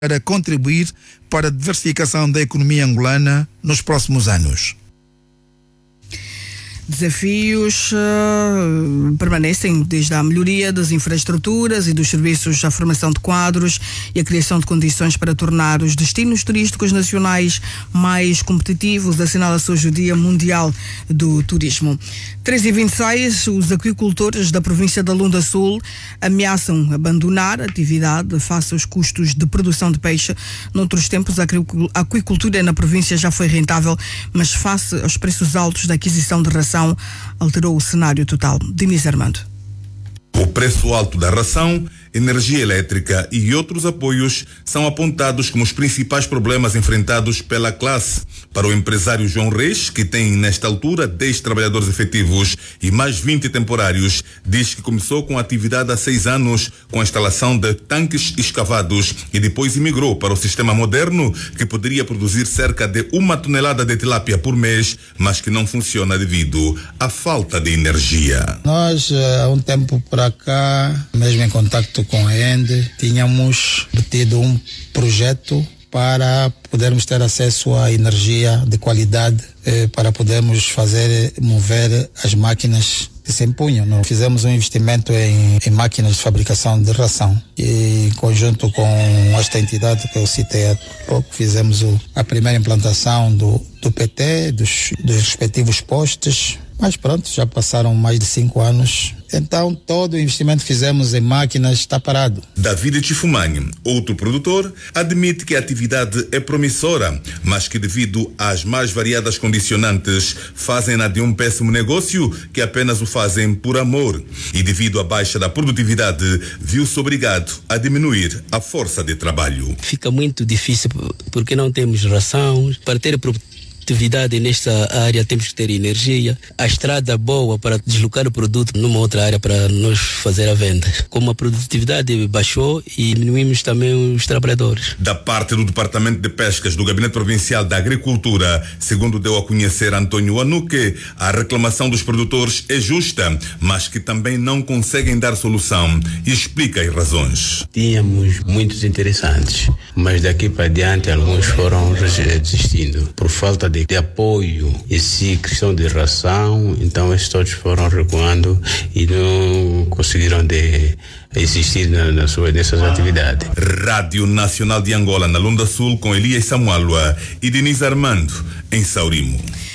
para contribuir para a diversificação da economia angolana nos próximos anos. Desafios permanecem desde a melhoria das infraestruturas e dos serviços, a formação de quadros e a criação de condições para tornar os destinos turísticos nacionais mais competitivos, assinala-se hoje o Dia Mundial do Turismo. 3h26, os aquicultores da província da Lunda Sul ameaçam abandonar a atividade face aos custos de produção de peixe. Noutros tempos, a aquicultura na província já foi rentável, mas face aos preços altos da aquisição de ração, alterou o cenário total. Diniz Armando. O preço alto da ração, energia elétrica e outros apoios são apontados como os principais problemas enfrentados pela classe. Para o empresário João Reis, que tem nesta altura 10 trabalhadores efetivos e mais 20 temporários, diz que começou com a atividade há 6 anos com a instalação de tanques escavados e depois imigrou para o sistema moderno que poderia produzir cerca de 1 tonelada de tilápia por mês, mas que não funciona devido à falta de energia. Nós, há um tempo para cá, mesmo em contacto com a ENDE, tínhamos tido um projeto para podermos ter acesso à energia de qualidade, para podermos mover as máquinas que se empunham. Nós fizemos um investimento em máquinas de fabricação de ração e, em conjunto com esta entidade que eu citei há pouco, fizemos a primeira implantação do PT, dos respectivos postes. Mas pronto, já passaram mais de 5 anos. Então, todo o investimento que fizemos em máquinas está parado. David Chifumani, outro produtor, admite que a atividade é promissora, mas que devido às mais variadas condicionantes, fazem-na de um péssimo negócio que apenas o fazem por amor. E devido à baixa da produtividade, viu-se obrigado a diminuir a força de trabalho. Fica muito difícil porque não temos ração. Para ter atividade nesta área temos que ter energia, a estrada boa para deslocar o produto numa outra área para nós fazer a venda. Como a produtividade baixou e diminuímos também os trabalhadores. Da parte do Departamento de Pescas do Gabinete Provincial da Agricultura, segundo deu a conhecer Antônio Anuque, a reclamação dos produtores é justa, mas que também não conseguem dar solução, e explica as razões. Tínhamos muitos interessantes, mas daqui para diante alguns foram desistindo por falta de apoio e se questão de ração, então estes todos foram recuando e não conseguiram existir nessas atividades. Rádio Nacional de Angola na Lunda Sul com Elias Samualua e Diniz Armando em Saurimo.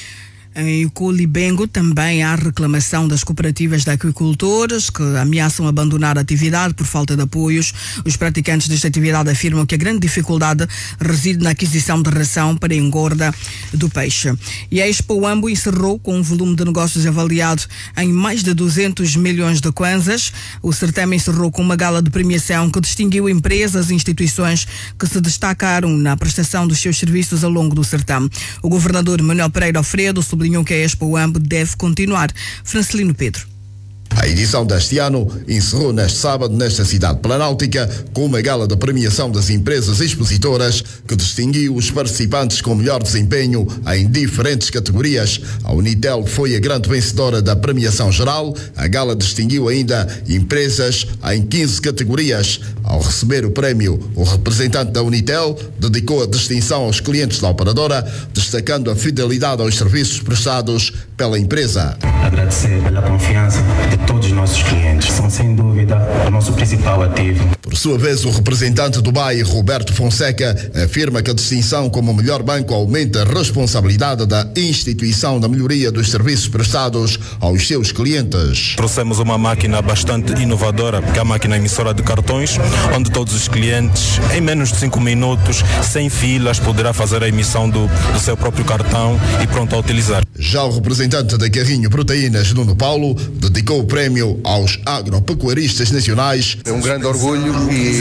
Em Colibengo também há reclamação das cooperativas de aquicultores que ameaçam abandonar a atividade por falta de apoios. Os praticantes desta atividade afirmam que a grande dificuldade reside na aquisição de ração para a engorda do peixe. E a Expo Ambo encerrou com um volume de negócios avaliado em mais de 200 milhões de kwanzas. O certame encerrou com uma gala de premiação que distinguiu empresas e instituições que se destacaram na prestação dos seus serviços ao longo do certame. O governador Manuel Pereira Alfredo sublinhou que a Expo Ambo deve continuar. Francelino Pedro. A edição deste ano encerrou neste sábado nesta cidade planáltica com uma gala de premiação das empresas expositoras que distinguiu os participantes com melhor desempenho em diferentes categorias. A Unitel foi a grande vencedora da premiação geral. A gala distinguiu ainda empresas em 15 categorias. Ao receber o prémio, o representante da Unitel dedicou a distinção aos clientes da operadora, destacando a fidelidade aos serviços prestados pela empresa. Agradecer pela confiança de todos os nossos clientes. São, sem dúvida, o nosso principal ativo. Por sua vez, o representante do BAE, Roberto Fonseca, afirma que a distinção como o melhor banco aumenta a responsabilidade da instituição na melhoria dos serviços prestados aos seus clientes. Trouxemos uma máquina bastante inovadora, que é a máquina emissora de cartões, onde todos os clientes, em menos de 5 minutos, sem filas, poderá fazer a emissão do seu próprio cartão e pronto a utilizar. Já o representante da Carrinho Proteínas, Nuno Paulo, dedicou o prémio aos agropecuaristas nacionais. É um grande orgulho e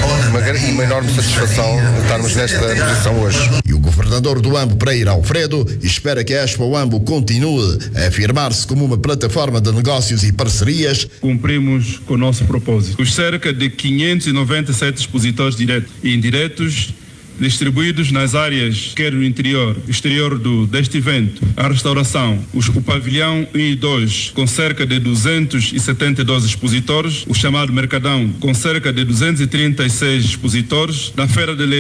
uma enorme satisfação estarmos nesta posição hoje. E o governador do Ambo, Pereira Alfredo, espera que a Expo Ambo continue a afirmar-se como uma plataforma de negócios e parcerias. Cumprimos com o nosso propósito. Os cerca de 597 expositores diretos e indiretos distribuídos nas áreas, quer no interior e exterior deste evento, a restauração, o pavilhão 1 e 2, com cerca de 272 expositores, o chamado Mercadão, com cerca de 236 expositores, na Feira de